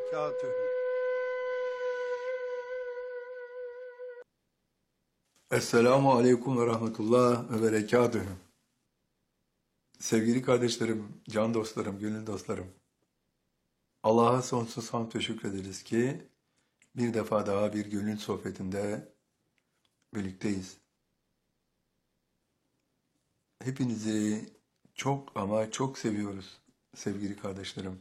berekatühü. Esselamu Aleyküm ve Rahmetullah ve Berekatühü. Sevgili kardeşlerim, can dostlarım, gönül dostlarım. Allah'a sonsuz hamd ve şükrederiz ki bir defa daha bir gönül sohbetinde birlikteyiz. Hepinizi çok ama çok seviyoruz sevgili kardeşlerim.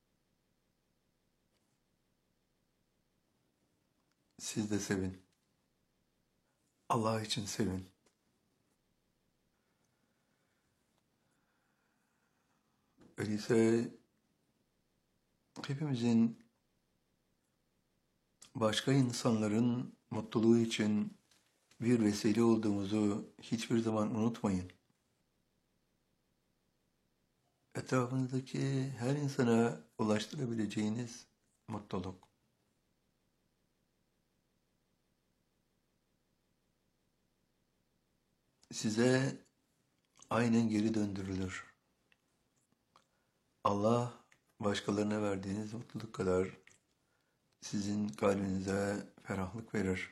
Siz de sevin. Allah için sevin. Öyleyse hepimizin başka insanların mutluluğu için bir vesile olduğumuzu hiçbir zaman unutmayın. Etrafınızdaki her insana ulaştırabileceğiniz mutluluk. Size aynen geri döndürülür. Allah başkalarına verdiğiniz mutluluk kadar sizin kalbinize ferahlık verir.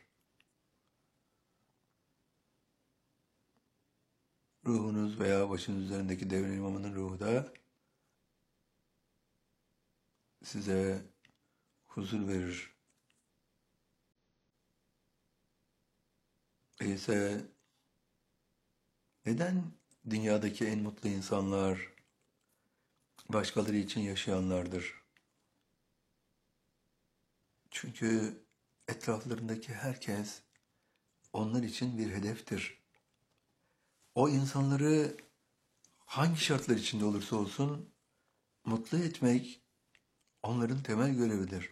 Ruhunuz veya başınız üzerindeki devre imamının ruhu da size huzur verir. Öyleyse neden dünyadaki en mutlu insanlar başkaları için yaşayanlardır? Çünkü etraflarındaki herkes onlar için bir hedeftir. O insanları hangi şartlar içinde olursa olsun mutlu etmek onların temel görevidir.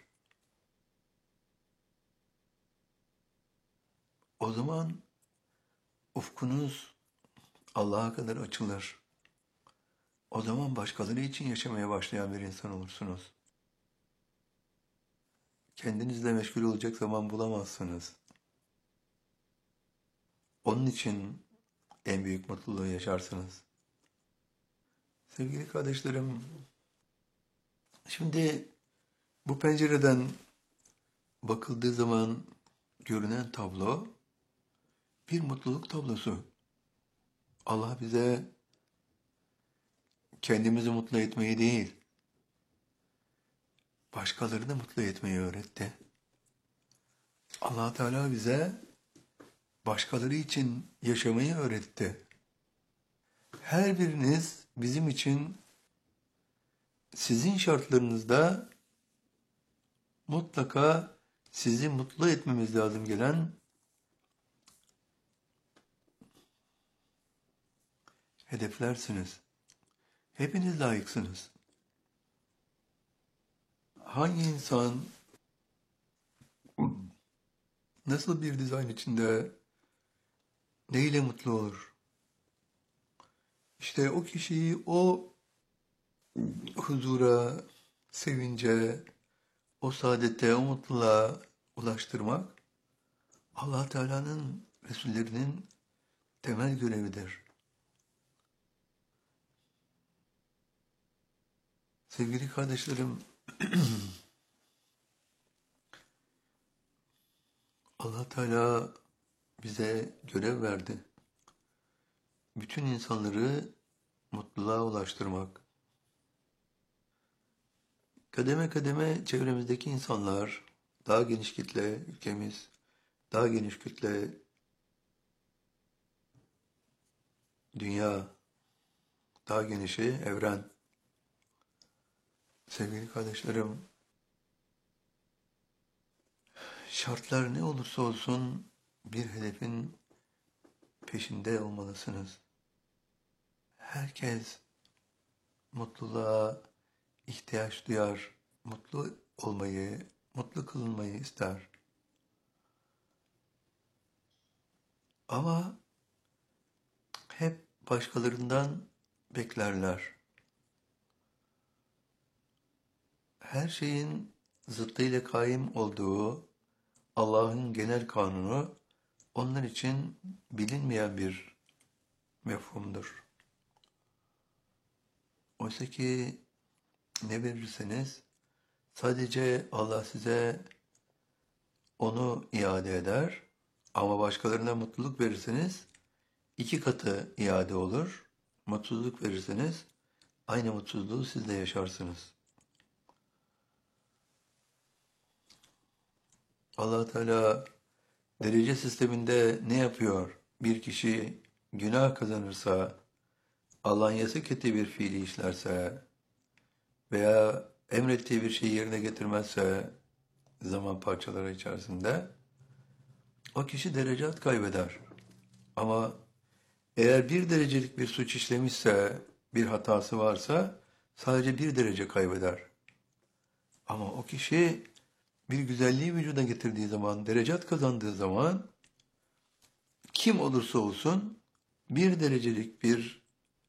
O zaman ufkunuz Allah'a kadar açılır. O zaman başkaları için yaşamaya başlayan bir insan olursunuz. Kendinizle meşgul olacak zaman bulamazsınız. Onun için en büyük mutluluğu yaşarsınız. Sevgili kardeşlerim, şimdi bu pencereden bakıldığı zaman görünen tablo bir mutluluk tablosu. Allah bize kendimizi mutlu etmeyi değil, başkalarını mutlu etmeyi öğretti. Allah Teala bize başkaları için yaşamayı öğretti. Her biriniz bizim için sizin şartlarınızda mutlaka sizi mutlu etmemiz lazım gelen hedeflersiniz. Hepiniz layıksınız. Hangi insan nasıl bir dizayn içinde neyle mutlu olur? İşte o kişiyi o huzura, sevince, o saadete, o mutluluğa ulaştırmak Allah Teala'nın Resullerinin temel görevidir. Sevgili kardeşlerim, Allah Teala bize görev verdi. Bütün insanları mutluluğa ulaştırmak. Kademe kademe çevremizdeki insanlar, daha geniş kitle ülkemiz, daha geniş kitle dünya, daha genişi evren. Sevgili kardeşlerim, şartlar ne olursa olsun bir hedefin peşinde olmalısınız. Herkes mutluluğa ihtiyaç duyar, mutlu olmayı, mutlu kılınmayı ister. Ama hep başkalarından beklerler. Her şeyin zıttıyla kaim olduğu Allah'ın genel kanunu onlar için bilinmeyen bir mefhumdur. Oysa ki ne verirseniz Sadece Allah size onu iade eder. Ama başkalarına mutluluk verirseniz 2 katı iade olur. Mutsuzluk verirseniz aynı mutsuzluğu siz de yaşarsınız. Allah Teala derece sisteminde ne yapıyor? Bir kişi günah kazanırsa, alanyası kötü bir fiili işlerse veya emrettiği bir şeyi yerine getirmezse zaman parçaları içerisinde o kişi derecat kaybeder. Ama eğer 1 derecelik bir suç işlemişse, bir hatası varsa sadece 1 derece kaybeder. Ama o kişi bir güzelliği vücuda getirdiği zaman, derecat kazandığı zaman kim olursa olsun 1 derecelik bir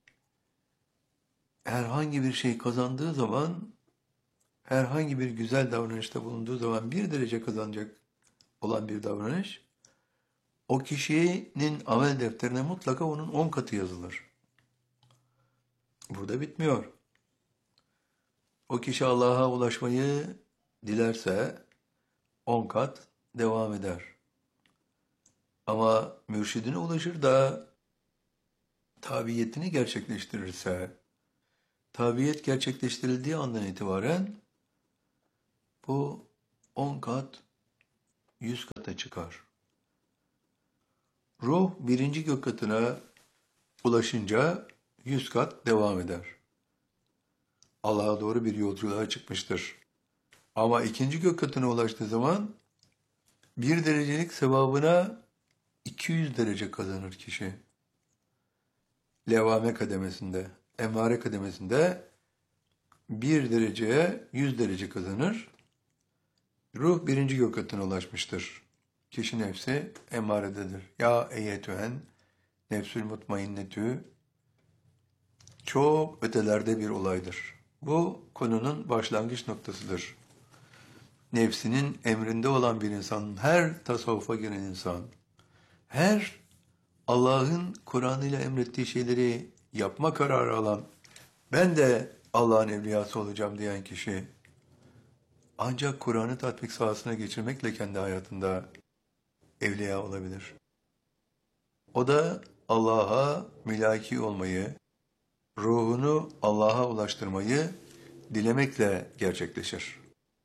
herhangi bir şey kazandığı zaman, herhangi bir güzel davranışta bulunduğu zaman 1 derece kazanacak olan bir davranış, o kişinin amel defterine mutlaka onun 10 katı yazılır. Burada bitmiyor. O kişi Allah'a ulaşmayı dilerse 10 kat devam eder. Ama mürşidine ulaşır da tabiyetini gerçekleştirirse, tabiyet gerçekleştirildiği andan itibaren bu 10 kat 100 kata çıkar. Ruh 1. gök katına ulaşınca 100 kat devam eder. Allah'a doğru bir yolculuğa çıkmıştır. Ama 2. gök katına ulaştığı zaman 1 derecelik sevabına 200 derece kazanır kişi. Levame kademesinde, emmare kademesinde 1 dereceye 100 derece kazanır. Ruh 1. gök katına ulaşmıştır. Kişi nefsi emmarededir. Ya eyyetühen nefsül mutmainnetü çok ötelerde bir olaydır. Bu konunun başlangıç noktasıdır. Nefsinin emrinde olan bir insan, her tasavvufa giren insan, her Allah'ın Kur'an'ıyla emrettiği şeyleri yapma kararı alan, ben de Allah'ın evliyası olacağım diyen kişi, ancak Kur'an'ı tatbik sahasına geçirmekle kendi hayatında evliya olabilir. O da Allah'a mülaki olmayı, ruhunu Allah'a ulaştırmayı dilemekle gerçekleşir.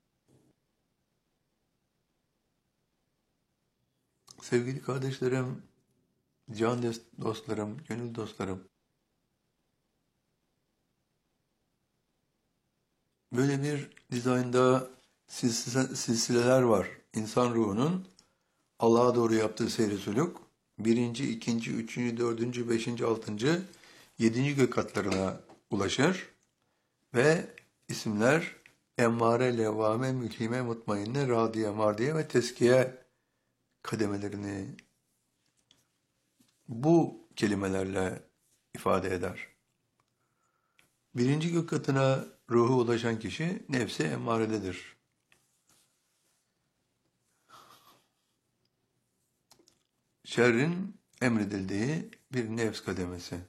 Sevgili kardeşlerim, can dostlarım, gönül dostlarım, böyle bir dizaynda silsileler var. İnsan ruhunun Allah'a doğru yaptığı seyri suluk, 1., 2., 3., 4., 5., 6., 7. gök katlarına ulaşır ve isimler emmare, levvame, mülhime, mutmainne, radiye, mardiye ve teskiye kademelerini bu kelimelerle ifade eder. 1. gök katına ruhu ulaşan kişi nefsi emmarededir. Şerrin emredildiği bir nefs kademesi.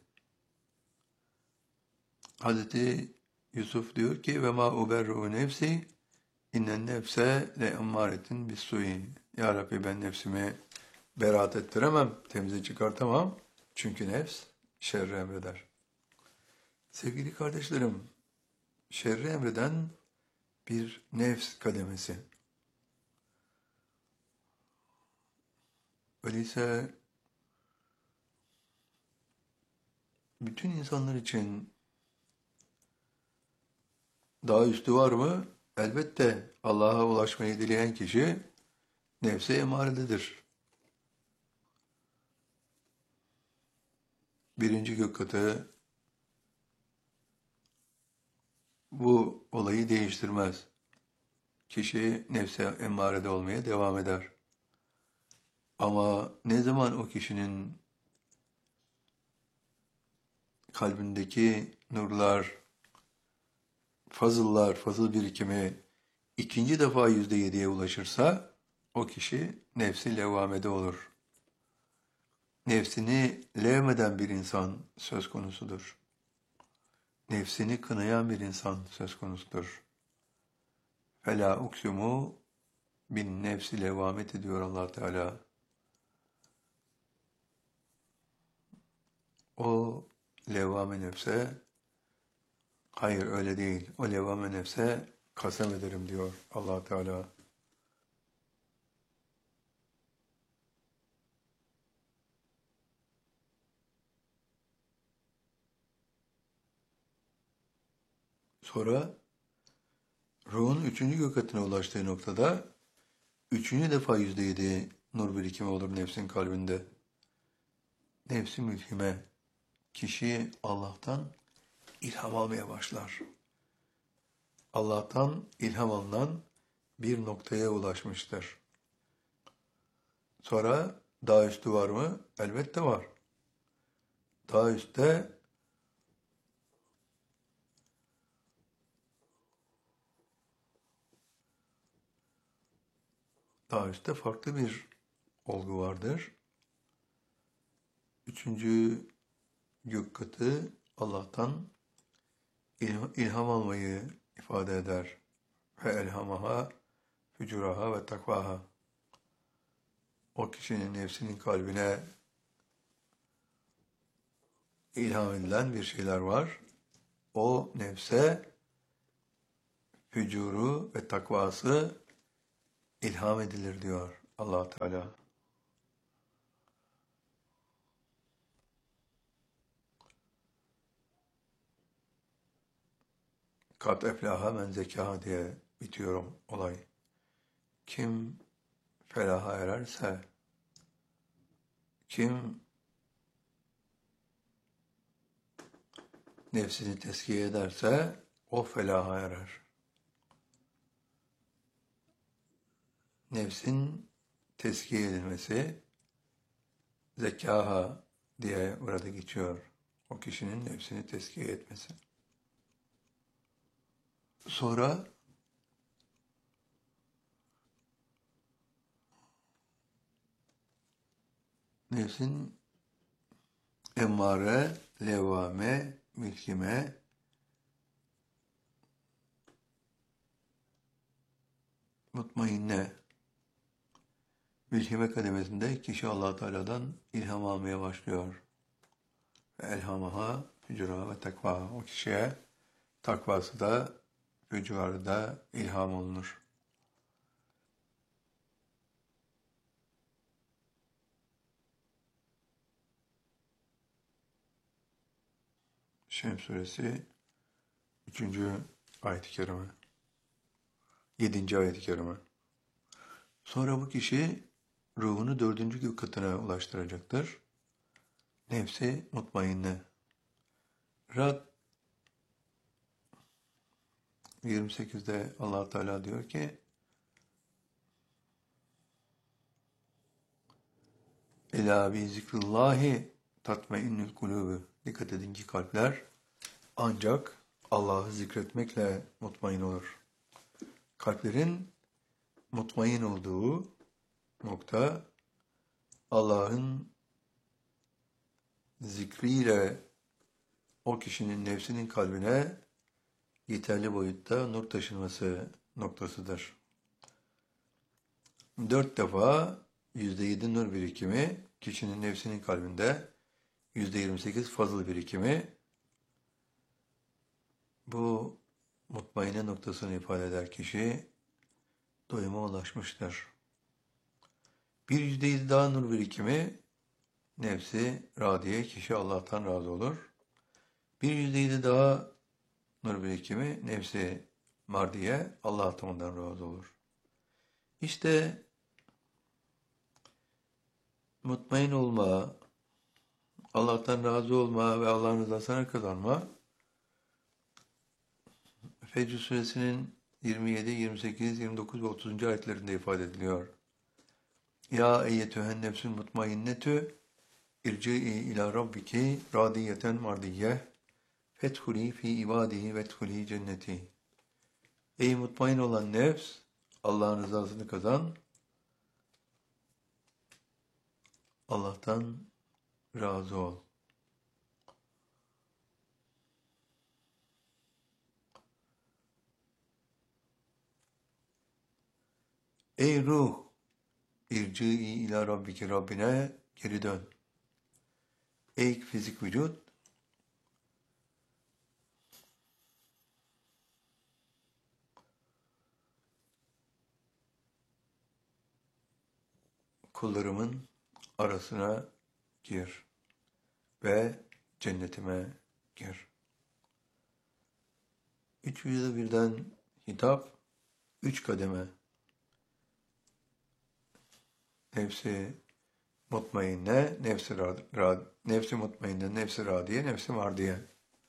Hazreti Yusuf diyor ki ve ma uberru nefsi innen nefse le emmaretin bis-sui. Ya Rabbi ben nefsimi beraat ettiremem, temize çıkartamam. Çünkü nefs şerri emreder. Sevgili kardeşlerim, şerri emreden bir nefs kademesi. Öyleyse bütün insanlar için daha üstü var mı? Elbette Allah'a ulaşmayı dileyen kişi nefse emarededir. 1. gök katı bu olayı değiştirmez. Kişi nefse emmarede olmaya devam eder. Ama ne zaman o kişinin kalbindeki nurlar, fazıllar, fazıl birikimi 2. defa %7'ye ulaşırsa o kişi nefsi levvamede olur. Nefsini levmeden bir insan söz konusudur. Nefsini kınayan bir insan söz konusudur. Fela uksimu bin nefsi levamet ediyor Allah Teala. O levvame nefse, hayır öyle değil, o levvame nefse kasem ederim diyor Allah Teala. Sonra ruhun üçüncü gökatına ulaştığı noktada üçüncü defa %7 nur birikimi olur nefsin kalbinde. Nefsi mülhime, kişi Allah'tan ilham almaya başlar. Allah'tan ilham alınan bir noktaya ulaşmıştır. Sonra daha üstü var mı? Elbette var. Daha üstte farklı bir olgu vardır. Üçüncü gök katı Allah'tan ilham almayı ifade eder. Ve elhamaha, fücuraha ve takvaha. O kişinin nefsinin kalbine ilham edilen bir şeyler var. O nefse fücuru ve takvası ilham edilir diyor Allah Teala. Kat eflaha men zekaha diye bitiyorum olay. Kim felaha ererse, kim nefsini tezkiye ederse o felaha erer. Nefsin tezkiye edilmesi zekaha diye burada geçiyor. O kişinin nefsini tezkiye etmesi. Sonra nefsin emmare, levvame, mülkime, mutmainne, mülkime kademesinde kişi Allah Teala'dan ilham almaya başlıyor. Ve elhamaha, fücura ve takva. O kişiye takvası da, fücurı da ilham olunur. Şems suresi 3. ayet-i kerime. 7. ayet-i kerime. Sonra bu kişi ruhunu 4. gök katına ulaştıracaktır. Nefsi mutmainne. Rad 28'de Allah Teala diyor ki Ela bi zikrullahi tatmainnül kulûbü. Dikkat edin ki kalpler ancak Allah'ı zikretmekle mutmain olur. Kalplerin mutmain olduğu nokta Allah'ın zikriyle o kişinin nefsinin kalbine yeterli boyutta nur taşınması noktasıdır. 4 defa %7 nur birikimi kişinin nefsinin kalbinde, %28 fazıl birikimi bu mutmainne noktasını ifade eder kişi doyuma ulaşmıştır. Bir %7 daha nur birikimi nefsi radiye, kişi Allah'tan razı olur. Bir %7 daha nur birikimi nefsi mardiye, Allah tarafından razı olur. İşte mutmain olma, Allah'tan razı olma ve Allah'ın rızasını kazanma, Fecr suresinin 27, 28, 29 ve 30. ayetlerinde ifade ediliyor. Ya eyyetühen nefsül mutmainnetü irci'i ila rabbiki radiyeten mardiyye fethuli fi ibadihi vethuli cenneti. Ey mutmain olan nefs, Allah'ın rızasını kazan, Allah'tan razı ol. Ey ruh, ircî ila rabbiki, Rabbine geri dön. Ey fizik vücut, kullarımın arasına gir ve cennetime gir. Üç vücuda birden hitap, üç kademe. Nefsi mutmainne, nefsi mutmainne, nefsi radiye, nefsi mardiye.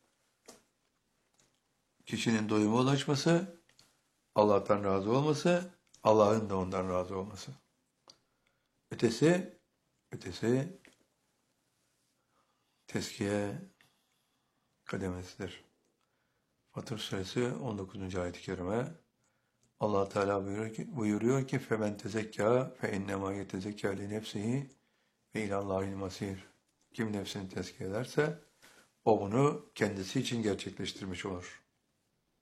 Kişinin doyuma ulaşması, Allah'tan razı olması, Allah'ın da ondan razı olması. Ötesi teskiye kademesidir. Fatır Suresi 19. ayet-i kerime. Allah Teala buyuruyor ki femen tezekka fe innema yetezekka li nefsihi ve ilallahil masir. Kim nefsini tezkiye ederse o bunu kendisi için gerçekleştirmiş olur.